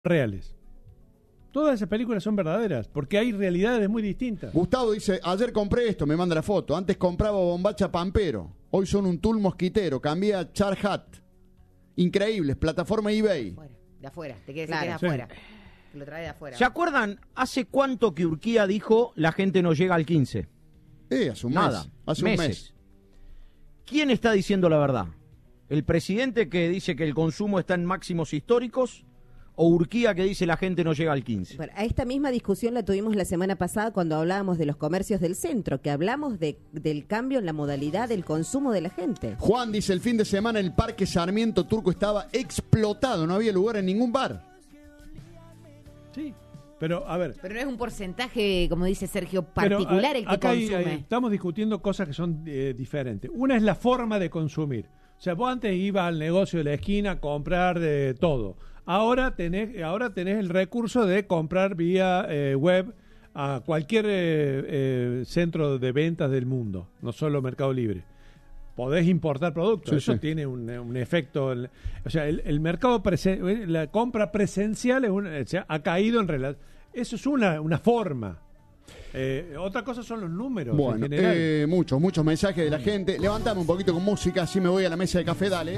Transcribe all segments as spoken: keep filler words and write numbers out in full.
reales. Todas esas películas son verdaderas, porque hay realidades muy distintas. Gustavo dice, ayer compré esto, me manda la foto. Antes compraba bombacha Pampero. Hoy son un tul mosquitero. Cambié a Char Hat. Increíbles, plataforma eBay. Fuera, de afuera, te quedas Claro, de sí. afuera. Te lo trae de afuera. ¿Se acuerdan hace cuánto que Urquía dijo la gente no llega al quince? Eh, hace un Nada, mes. Hace meses. un mes. ¿Quién está diciendo la verdad? ¿El presidente que dice que el consumo está en máximos históricos o Urquía que dice la gente no llega al quince? Bueno, a esta misma discusión la tuvimos la semana pasada cuando hablábamos de los comercios del centro, que hablamos de, del cambio en la modalidad del consumo de la gente. Juan dice, el fin de semana el Parque Sarmiento Turco estaba explotado, no había lugar en ningún bar. Sí, pero a ver. Pero no es un porcentaje, como dice Sergio, pero, particular a- el que acá hay- consume. hay- estamos discutiendo cosas que son eh, diferentes. Una es la forma de consumir. O sea, vos antes ibas al negocio de la esquina a comprar de todo. Ahora tenés, ahora tenés el recurso de comprar vía eh, web a cualquier eh, eh, centro de ventas del mundo, no solo Mercado Libre. Podés importar productos, Sí, eso sí. tiene un, un efecto. el- O sea, el, el mercado, presen- la compra presencial es una- o sea, ha caído en relación. Eso es una, una forma. Eh, otra cosa son los números. Bueno, en general. eh, muchos, muchos mensajes de la gente. Levantame un poquito con música, así me voy a la mesa de café, dale.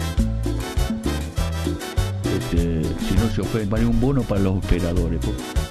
Este, si no se ofrece, vale un bono para los operadores. po.